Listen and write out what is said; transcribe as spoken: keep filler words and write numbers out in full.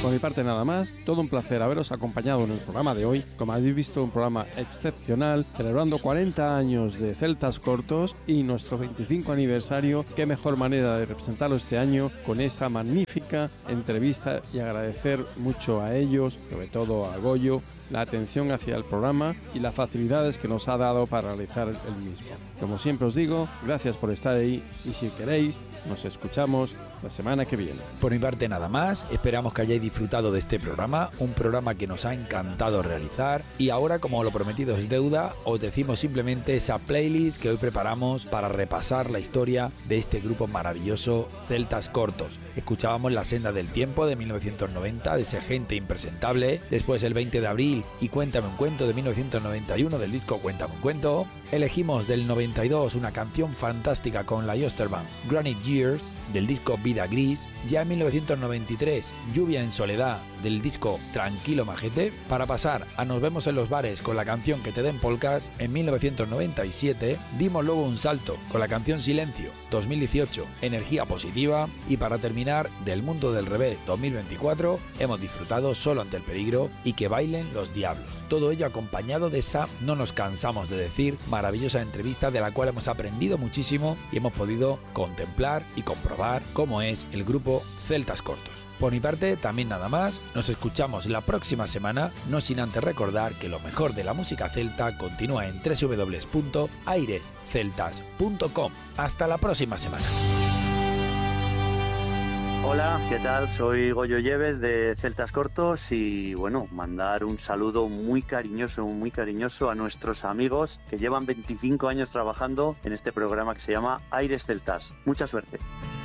Por mi parte nada más, todo un placer haberos acompañado en el programa de hoy. Como habéis visto, un programa excepcional, celebrando cuarenta años de Celtas Cortos y nuestro veinticinco aniversario. Qué mejor manera de representarlo este año con esta magnífica entrevista, y agradecer mucho a ellos, sobre todo a Goyo, la atención hacia el programa y las facilidades que nos ha dado para realizar el mismo. Como siempre os digo, gracias por estar ahí, y si queréis, nos escuchamos la semana que viene. Por mi parte nada más, esperamos que hayáis disfrutado de este programa, un programa que nos ha encantado realizar, y ahora, como lo prometido es deuda, os decimos simplemente esa playlist que hoy preparamos para repasar la historia de este grupo maravilloso, Celtas Cortos. Escuchábamos La senda del tiempo de mil novecientos noventa, de ese Gente impresentable, después el veinte de abril y Cuéntame un cuento de mil novecientos noventa y uno del disco Cuéntame un cuento. Elegimos del noventa y dos una canción fantástica con la Yoster Band, Granite Years, del disco Vida Gris. Ya en mil novecientos noventa y tres, Lluvia en soledad, del disco Tranquilo Majete, para pasar a Nos vemos en los bares con la canción Que te den polcas. En mil novecientos noventa y siete dimos luego un salto con la canción Silencio, dos mil dieciocho, Energía positiva, y para terminar, Del mundo del revés dos mil veinticuatro, hemos disfrutado Solo ante el peligro y Que bailen los diablos. Todo ello acompañado de esa, no nos cansamos de decir, maravillosa entrevista de la cual hemos aprendido muchísimo y hemos podido contemplar y comprobar cómo es el grupo Celtas Cortos. Por mi parte, también nada más, nos escuchamos la próxima semana, no sin antes recordar que lo mejor de la música celta continúa en doble u doble u doble u punto aires celtas punto com. Hasta la próxima semana. Hola, ¿qué tal? Soy Goyo Lleves de Celtas Cortos, y bueno, mandar un saludo muy cariñoso, muy cariñoso a nuestros amigos que llevan veinticinco años trabajando en este programa que se llama Aires Celtas. Mucha suerte.